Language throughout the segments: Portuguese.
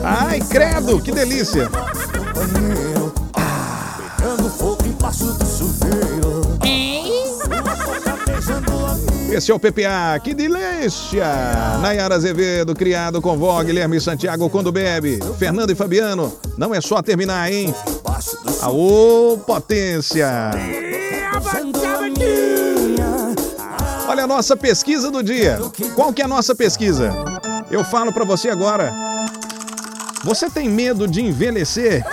Ai, credo, que delícia. Esse é o PPA, que delícia! Nayara Azevedo, criado com vó, Guilherme Santiago, quando bebe. Fernando e Fabiano, não é só terminar, hein? Aô, potência! Olha a nossa pesquisa do dia. Qual que é a nossa pesquisa? Eu falo pra você agora. Você tem medo de envelhecer?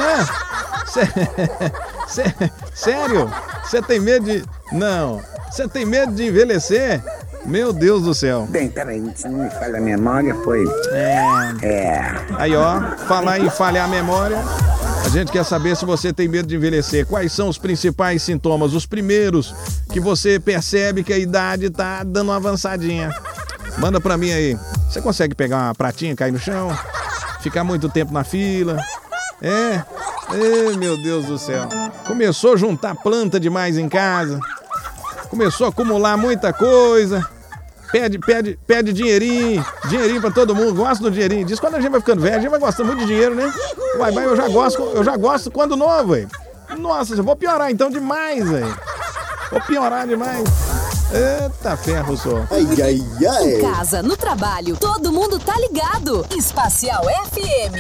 Sério? Você tem medo de... Não. Você tem medo de envelhecer? Meu Deus do céu. Bem, peraí, se não me falha a memória, foi... Aí, ó, falar em falhar a memória, a gente quer saber se você tem medo de envelhecer. Quais são os principais sintomas? Os primeiros que você percebe que a idade tá dando uma avançadinha. Manda pra mim aí. Você consegue pegar uma pratinha, cair no chão? Ficar muito tempo na fila? Meu Deus do céu. Começou a juntar planta demais em casa. Começou a acumular muita coisa. Pede dinheirinho pra todo mundo. Gosta do dinheirinho. Diz que quando a gente vai ficando velho, a gente vai gostando muito de dinheiro, né? Vai, eu já gosto quando novo, velho. Nossa, eu vou piorar então demais, velho. Vou piorar demais. Eita ferro, só. Em casa, no trabalho, todo mundo tá ligado. Espacial FM.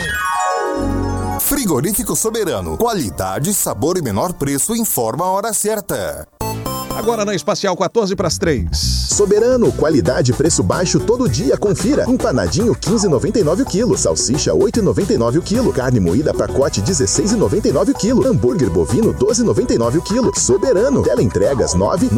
Frigorífico Soberano. Qualidade, sabor e menor preço. Informa a hora certa. Agora na Espacial, 14:03. Soberano, qualidade, preço baixo todo dia, confira. Empanadinho 15,99 o quilo, salsicha 8,99 o quilo, carne moída pacote 16,99 o quilo, hambúrguer bovino 12,99 o quilo. Soberano, teleentregas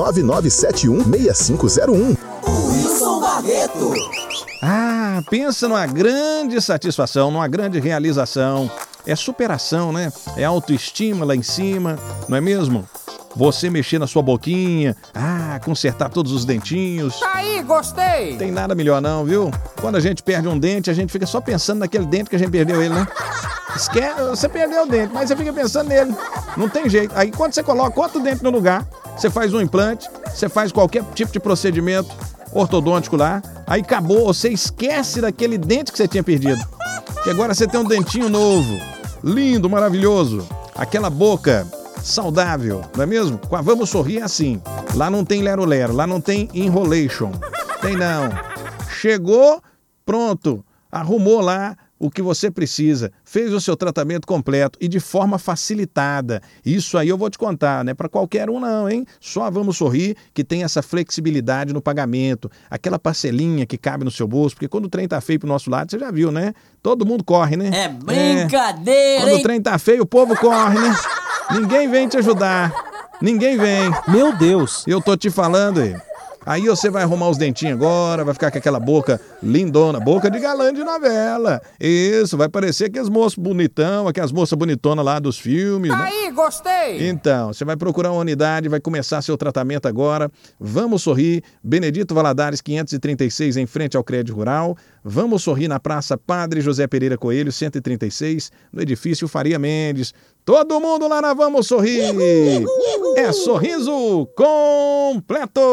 999716501. Wilson Barreto. Pensa numa grande satisfação, numa grande realização. É superação, né? É autoestima lá em cima, não é mesmo? Você mexer na sua boquinha, consertar todos os dentinhos. Tá aí, gostei! Tem nada melhor não, viu? Quando a gente perde um dente, a gente fica só pensando naquele dente que a gente perdeu ele, né? Você perdeu o dente, mas você fica pensando nele. Não tem jeito. Aí quando você coloca outro dente no lugar, você faz um implante, você faz qualquer tipo de procedimento ortodôntico lá, aí acabou, você esquece daquele dente que você tinha perdido. Que agora você tem um dentinho novo, lindo, maravilhoso. Aquela boca saudável, não é mesmo? Com a Vamos Sorrir é assim. Lá não tem lero-lero, lá não tem enrolation. Tem não. Chegou, pronto. Arrumou lá o que você precisa. Fez o seu tratamento completo e de forma facilitada. Isso aí eu vou te contar, não é para qualquer um não, hein? Só a Vamos Sorrir que tem essa flexibilidade no pagamento. Aquela parcelinha que cabe no seu bolso, porque quando o trem tá feio pro nosso lado, você já viu, né? Todo mundo corre, né? É brincadeira, Quando o trem tá feio, o povo corre, né? Ninguém vem te ajudar. Ninguém vem. Meu Deus. Eu tô te falando aí. Aí você vai arrumar os dentinhos agora, vai ficar com aquela boca lindona, boca de galã de novela. Isso, vai parecer aqueles moços bonitão, aquelas moças bonitonas lá dos filmes. Tá aí, gostei! Então, você vai procurar uma unidade, vai começar seu tratamento agora. Vamos Sorrir, Benedito Valadares 536, em frente ao Crédito Rural. Vamos Sorrir na Praça Padre José Pereira Coelho, 136, no edifício Faria Mendes. Todo mundo lá na Vamos Sorrir! É sorriso completo!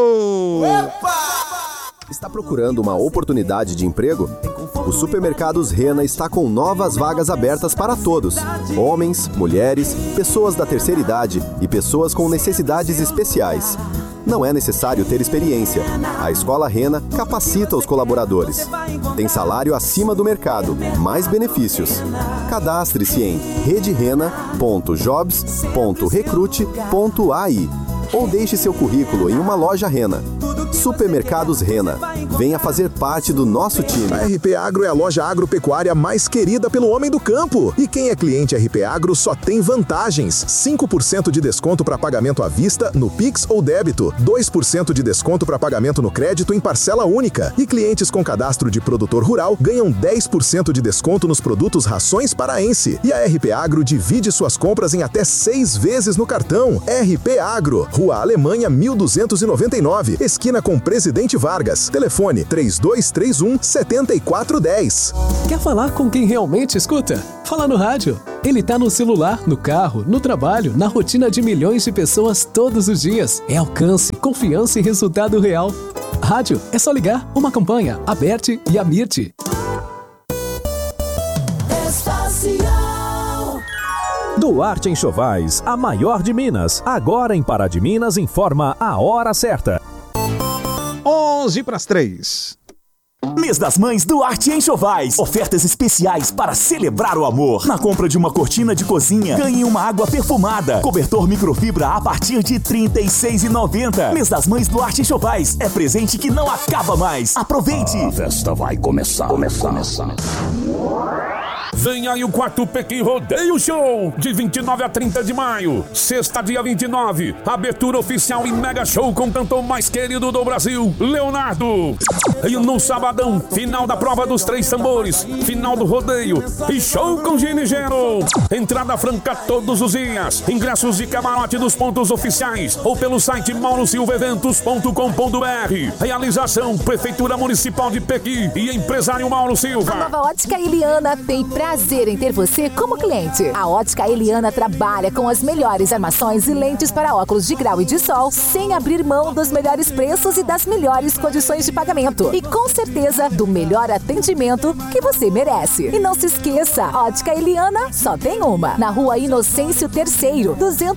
Está procurando uma oportunidade de emprego? O Supermercados Rena está com novas vagas abertas para todos. Homens, mulheres, pessoas da terceira idade e pessoas com necessidades especiais. Não é necessário ter experiência. A Escola Rena capacita os colaboradores. Tem salário acima do mercado, mais benefícios. Cadastre-se em rederena.jobs.recrute.ai ou deixe seu currículo em uma loja Rena. Supermercados Rena. Venha fazer parte do nosso time. A RP Agro é a loja agropecuária mais querida pelo homem do campo. E quem é cliente RP Agro só tem vantagens. 5% de desconto para pagamento à vista no Pix ou débito. 2% de desconto para pagamento no crédito em parcela única. E clientes com cadastro de produtor rural ganham 10% de desconto nos produtos rações paraense. E a RP Agro divide suas compras em até 6 vezes no cartão. RP Agro, Rua Alemanha 1299, esquina com Presidente Vargas. Telefone 3231-7410. Quer falar com quem realmente escuta? Fala no rádio. Ele tá no celular, no carro, no trabalho, na rotina de milhões de pessoas todos os dias. É alcance, confiança e resultado real. Rádio, é só ligar uma campanha, Aberte e Amirte. Duarte Enxovais, a maior de Minas. Agora em Pará de Minas informa a hora certa. 2:50. Mês das Mães Duarte Enxovais. Ofertas especiais para celebrar o amor. Na compra de uma cortina de cozinha, ganhe uma água perfumada. Cobertor microfibra a partir de R$ 36,90. Mês das Mães Duarte Enxovais. É presente que não acaba mais. Aproveite! A festa vai começar. Vem aí o 4º Pequim Rodeio Show, de 29 a 30 de maio. Sexta, dia 29, abertura oficial e mega show com o cantor mais querido do Brasil, Leonardo. E no sabadão, final da prova dos 3 tambores, final do rodeio e show com Gini Gero. Entrada franca todos os dias. Ingressos de camarote dos pontos oficiais ou pelo site maurosilvaeventos.com.br. Realização Prefeitura Municipal de Pequim e empresário Mauro Silva. A Nova Ótica Eliana tem prazer em ter você como cliente. A Ótica Eliana trabalha com as melhores armações e lentes para óculos de grau e de sol, sem abrir mão dos melhores preços e das melhores condições de pagamento. E com certeza do melhor atendimento que você merece. E não se esqueça, Ótica Eliana só tem uma. Na Rua Inocêncio III,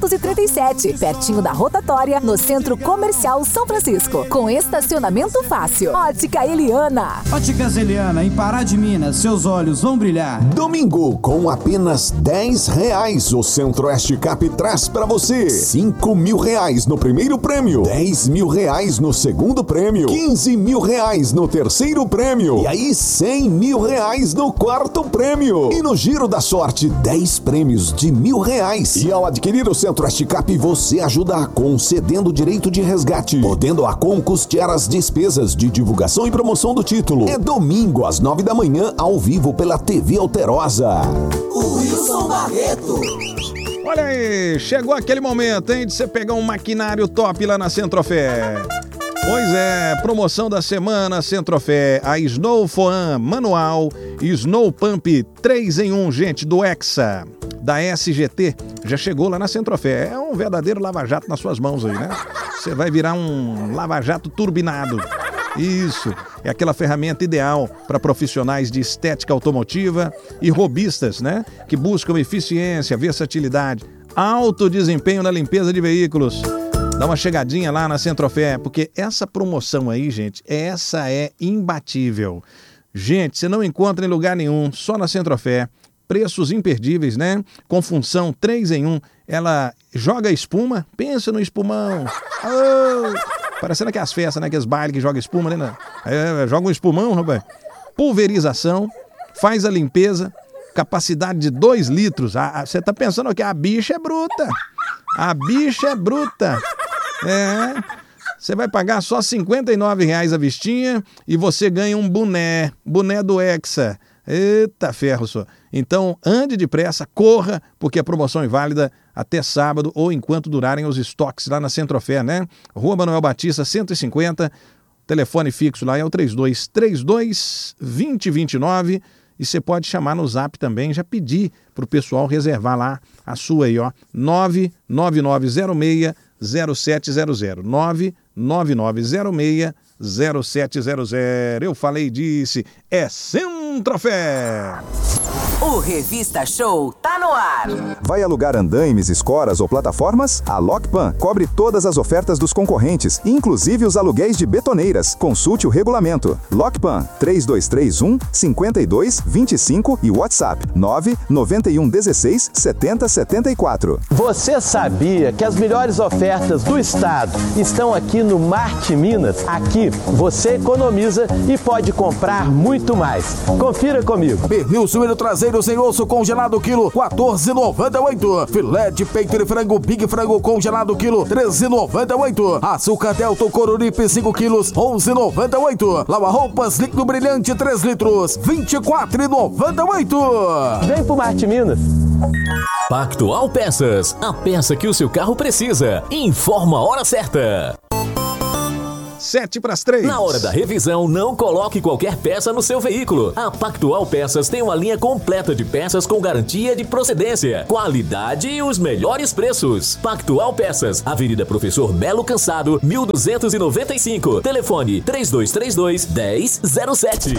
237, pertinho da rotatória, no Centro Comercial São Francisco. Com estacionamento fácil. Ótica Eliana. Óticas Eliana, em Pará de Minas, seus olhos vão brilhar. Domingo, com apenas R$10, o Centro-Oeste Cap traz para você R$5.000 no primeiro prêmio, R$10.000 no segundo prêmio, R$15.000 no terceiro prêmio e aí R$100.000 no quarto prêmio. E no Giro da Sorte, 10 prêmios de R$1.000. E ao adquirir o Centro-Oeste Cap, você ajuda a Acon cedendo o direito de resgate, podendo a Acon custear as despesas de divulgação e promoção do título. É domingo, às 9 da manhã, ao vivo pela TV Alterosa. O Wilson Barreto. Olha aí, chegou aquele momento, hein, de você pegar um maquinário top lá na Centrofé. Pois é, promoção da semana Centrofé, a Snow Foam manual e Snow Pump 3 em 1, gente, do Hexa, da SGT, já chegou lá na Centrofé. É um verdadeiro lava-jato nas suas mãos aí, né? Você vai virar um lava-jato turbinado. Isso, é aquela ferramenta ideal para profissionais de estética automotiva e robistas, né? Que buscam eficiência, versatilidade, alto desempenho na limpeza de veículos. Dá uma chegadinha lá na Centrofé, porque essa promoção aí, gente, essa é imbatível. Gente, você não encontra em lugar nenhum, só na Centrofé. Preços imperdíveis, né? Com função 3 em 1. Ela joga espuma, pensa no espumão. Oh! Parecendo aquelas festas, né? Aqueles bailes que jogam espuma, né? Joga um espumão, rapaz. Pulverização, faz a limpeza, capacidade de 2 litros. Você tá pensando que a bicha é bruta. A bicha é bruta. É. Você vai pagar só R$ 59,00 a vistinha e você ganha um boné do Hexa. Eita ferro, só. Então, ande depressa, corra, porque a promoção é válida até sábado ou enquanto durarem os estoques lá na Centrofé, né? Rua Manuel Batista, 150, telefone fixo lá é o 3232-2029 e você pode chamar no Zap também, já pedir pro pessoal reservar lá a sua aí, ó, 99906-0700, 99906-0700. Eu falei, disse, é Centrofé. O Revista Show tá no ar. Vai alugar andaimes, escoras ou plataformas? A Lockpan cobre todas as ofertas dos concorrentes, inclusive os aluguéis de betoneiras. Consulte o regulamento. Lockpan 3231-5225 e WhatsApp 99116-7074. Você sabia que as melhores ofertas do estado estão aqui no Marte Minas? Aqui você economiza e pode comprar muito mais. Confira comigo. Pernil suíno traseiro sem osso congelado quilo R$14,98. Filé de peito de frango Big Frango congelado quilo R$13,98. Açúcar Delta Coruripe 5 quilos R$11,98. Lava-roupas líquido brilhante 3 litros R$24,98. Vem pro Marte Minas. Pactual Peças, a peça que o seu carro precisa. Informa a hora certa. 2:07. Na hora da revisão, não coloque qualquer peça no seu veículo. A Pactual Peças tem uma linha completa de peças com garantia de procedência, qualidade e os melhores preços. Pactual Peças, Avenida Professor Melo Cansado, 1295. Telefone 3232-1007.